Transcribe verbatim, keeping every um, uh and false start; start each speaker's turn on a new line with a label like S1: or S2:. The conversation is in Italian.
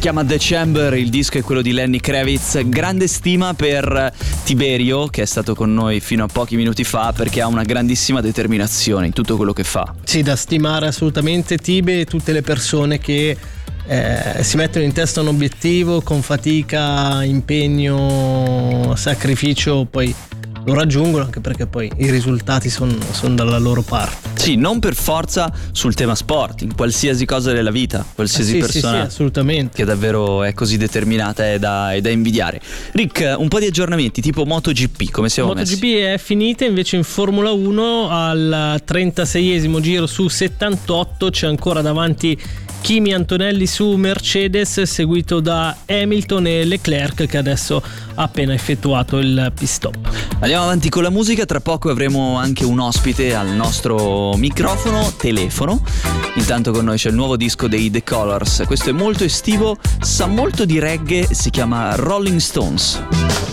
S1: chiama The Chamber, il disco è quello di Lenny Kravitz. Grande stima per Tiberio, che è stato con noi fino a pochi minuti fa, perché ha una grandissima determinazione in tutto quello che fa.
S2: Sì, da stimare assolutamente Tibe e tutte le persone che eh, si mettono in testa un obiettivo con fatica, impegno, sacrificio, poi lo raggiungono, anche perché poi i risultati sono son dalla loro parte.
S1: Sì, non per forza sul tema sport, in qualsiasi cosa della vita, qualsiasi
S2: ah, sì,
S1: persona
S2: sì, sì, assolutamente,
S1: che davvero è così determinata è da, è da invidiare. Rick, un po' di aggiornamenti tipo MotoGP, come siamo
S2: MotoGP
S1: messi?
S2: è finita, invece in Formula uno al trentaseiesimo giro su settantotto c'è ancora davanti Kimi Antonelli su Mercedes, seguito da Hamilton e Leclerc, che adesso ha appena effettuato il pit stop.
S1: Andiamo avanti con la musica, tra poco avremo anche un ospite al nostro microfono, telefono. Intanto con noi c'è il nuovo disco dei The Colors, questo è molto estivo, sa molto di reggae, si chiama Rolling Stones.